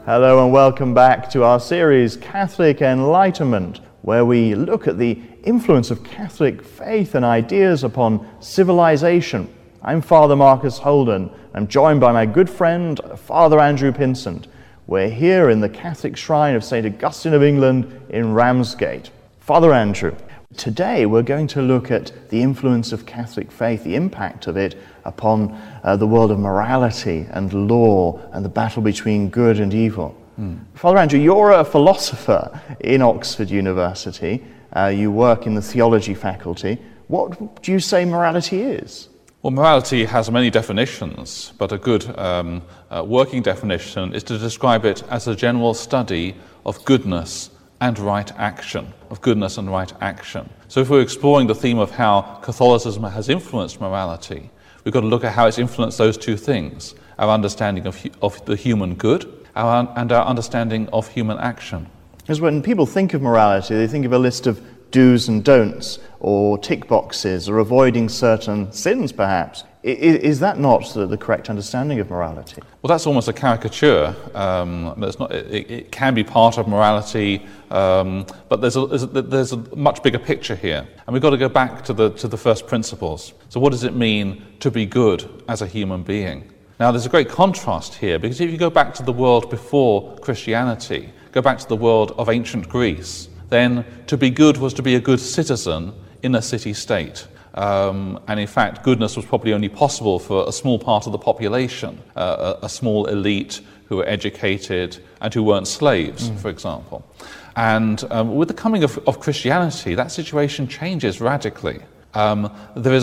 Hello and welcome back to our series Catholic Enlightenment, where we look at the influence of Catholic faith and ideas upon civilization. I'm Father Marcus Holden. I'm joined by my good friend, Father Andrew Pinsent. We're here in the Catholic shrine of St. Augustine of England in Ramsgate. Father Andrew, today we're going to look at the influence of Catholic faith, the impact of it upon the world of morality and law and the battle between good and evil. Father Andrew, you're a philosopher in Oxford University. You work in the theology faculty. What do you say morality is? Well, morality has many definitions, but a good working definition is to describe it as a general study of goodness and right action, So if we're exploring the theme of how Catholicism has influenced morality, we've got to look at how it's influenced those two things, our understanding of the human good and our understanding of human action. Because when people think of morality, they think of a list of do's and don'ts, or tick boxes, or avoiding certain sins, perhaps. Is that not the correct understanding of morality? Well, that's almost a caricature. It can be part of morality, but there's a much bigger picture here, and we've got to go back to the first principles. So, what does it mean to be good as a human being? Now, there's a great contrast here, because if you go back to the world before Christianity, go back to the world of ancient Greece, then to be good was to be a good citizen in a city-state. And in fact, goodness was probably only possible for a small part of the population, a small elite who were educated and who weren't slaves, for example. And with the coming of Christianity, that situation changes radically. There is